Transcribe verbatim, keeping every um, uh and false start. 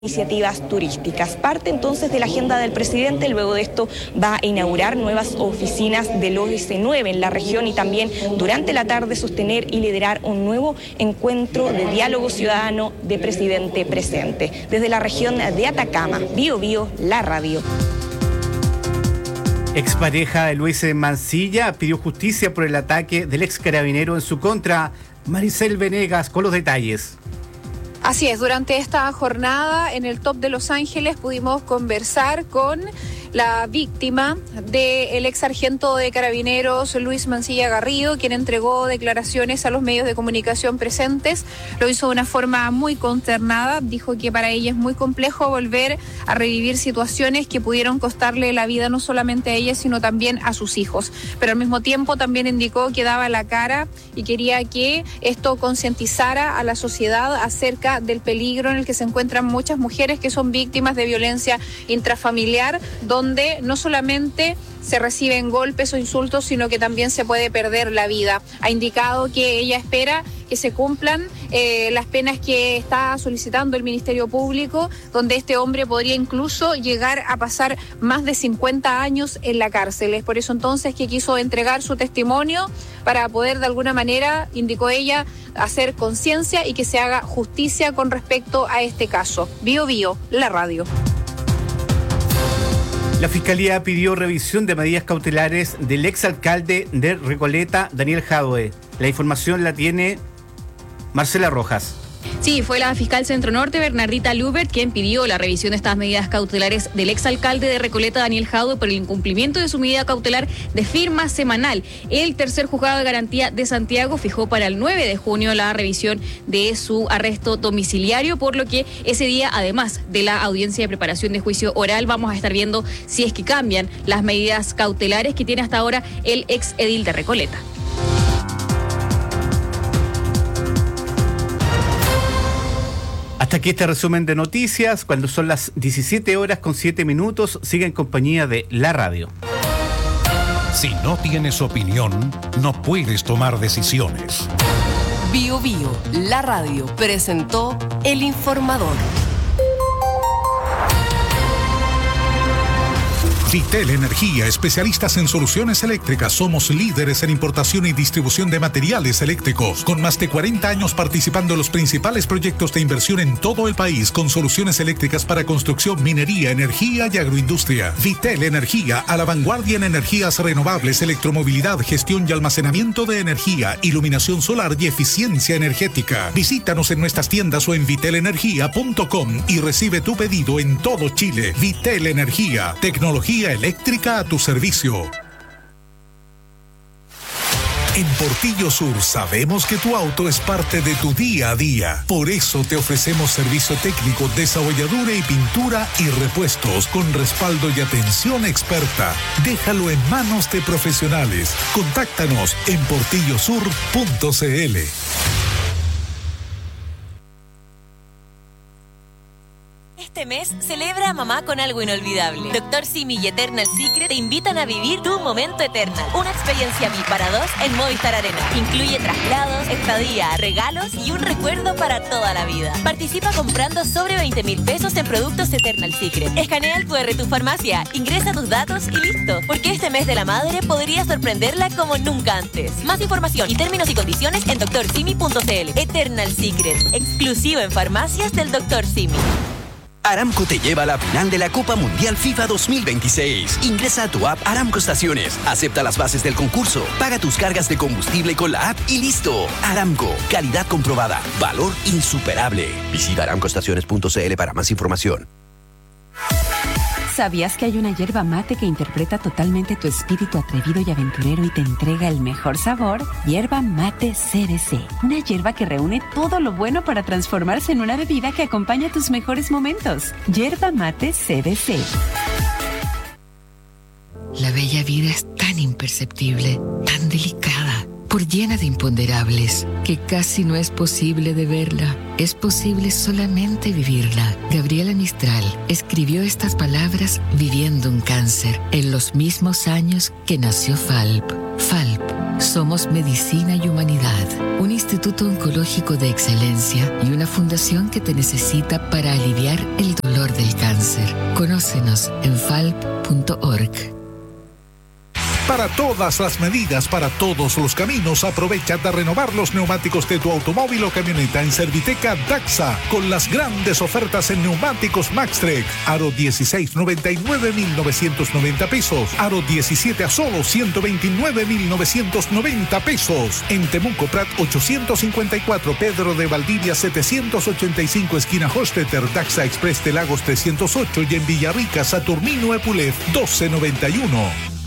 Iniciativas turísticas. Parte entonces de la agenda del presidente. Luego de esto va a inaugurar nuevas oficinas del O S nueve en la región y también durante la tarde sostener y liderar un nuevo encuentro de diálogo ciudadano de presidente presente. Desde la región de Atacama, Bio Bio, la radio. Expareja de Luis Mancilla pidió justicia por el ataque del ex carabinero en su contra. Maricel Venegas con los detalles. Así es, durante esta jornada en el Top de Los Ángeles pudimos conversar con la víctima del ex sargento de carabineros Luis Mancilla Garrido, quien entregó declaraciones a los medios de comunicación presentes. Lo hizo de una forma muy consternada, dijo que para ella es muy complejo volver a revivir situaciones que pudieron costarle la vida no solamente a ella, sino también a sus hijos. Pero al mismo tiempo también indicó que daba la cara y quería que esto concientizara a la sociedad acerca del peligro en el que se encuentran muchas mujeres que son víctimas de violencia intrafamiliar, donde donde no solamente se reciben golpes o insultos, sino que también se puede perder la vida. Ha indicado que ella espera que se cumplan eh, las penas que está solicitando el Ministerio Público, donde este hombre podría incluso llegar a pasar más de cincuenta años en la cárcel. Es por eso entonces que quiso entregar su testimonio para poder de alguna manera, indicó ella, hacer conciencia y que se haga justicia con respecto a este caso. Bio Bio, la radio. La Fiscalía pidió revisión de medidas cautelares del exalcalde de Recoleta, Daniel Jadwe. La información la tiene Marcela Rojas. Sí, fue la fiscal Centro Norte, Bernardita Lubert, quien pidió la revisión de estas medidas cautelares del exalcalde de Recoleta, Daniel Jadwe, por el incumplimiento de su medida cautelar de firma semanal. El tercer juzgado de garantía de Santiago fijó para el nueve de junio la revisión de su arresto domiciliario, por lo que ese día, además de la audiencia de preparación de juicio oral, vamos a estar viendo si es que cambian las medidas cautelares que tiene hasta ahora el ex edil de Recoleta. Hasta aquí este resumen de noticias. Cuando son las diecisiete horas con siete minutos, sigue en compañía de la radio. Si no tienes opinión, no puedes tomar decisiones. Bio Bio, la radio, presentó El Informador. Vitel Energía, especialistas en soluciones eléctricas. Somos líderes en importación y distribución de materiales eléctricos, con más de cuarenta años participando en los principales proyectos de inversión en todo el país, con soluciones eléctricas para construcción, minería, energía y agroindustria. Vitel Energía, a la vanguardia en energías renovables, electromovilidad, gestión y almacenamiento de energía, iluminación solar y eficiencia energética. Visítanos en nuestras tiendas o en vitel energía punto com y recibe tu pedido en todo Chile. Vitel Energía, tecnología eléctrica a tu servicio. En Portillo Sur sabemos que tu auto es parte de tu día a día. Por eso te ofrecemos servicio técnico, desabolladura y pintura y repuestos con respaldo y atención experta. Déjalo en manos de profesionales. Contáctanos en portillo sur punto c l. Este mes celebra a mamá con algo inolvidable. Doctor Simi y Eternal Secret te invitan a vivir tu momento Eternal. Una experiencia V I P para dos en Movistar Arena. Incluye traslados, estadía, regalos y un recuerdo para toda la vida. Participa comprando sobre veinte mil pesos en productos Eternal Secret. Escanea el cu erre de tu farmacia, ingresa tus datos y listo. Porque este mes de la madre podría sorprenderla como nunca antes. Más información y términos y condiciones en doctor simi punto c l. Eternal Secret, exclusivo en farmacias del doctor Simi. Aramco te lleva a la final de la Copa Mundial FIFA dos mil veintiséis. Ingresa a tu app Aramco Estaciones, acepta las bases del concurso, paga tus cargas de combustible con la app y listo. Aramco, calidad comprobada, valor insuperable. Visita aramco estaciones punto c l para más información. ¿Sabías que hay una yerba mate que interpreta totalmente tu espíritu atrevido y aventurero y te entrega el mejor sabor? Yerba Mate C B C. Una yerba que reúne todo lo bueno para transformarse en una bebida que acompaña tus mejores momentos. Yerba Mate C B C. La bella vida es tan imperceptible, tan delicada, por llena de imponderables, que casi no es posible de verla. Es posible solamente vivirla. Gabriela Mistral escribió estas palabras viviendo un cáncer en los mismos años que nació Falp. Falp, Somos Medicina y Humanidad, un instituto oncológico de excelencia y una fundación que te necesita para aliviar el dolor del cáncer. Conócenos en falp punto org. Para todas las medidas, para todos los caminos, aprovecha de renovar los neumáticos de tu automóvil o camioneta en Serviteca Daxa, con las grandes ofertas en neumáticos Maxtrek. Aro dieciséis, noventa y nueve mil novecientos noventa pesos. Aro diecisiete a solo ciento veintinueve mil novecientos noventa pesos. En Temuco Prat ochocientos cincuenta y cuatro, Pedro de Valdivia setecientos ochenta y cinco, esquina Hostetter, Daxa Express de Lagos trescientos ocho y en Villarrica, Saturnino Epulef doce noventa y uno.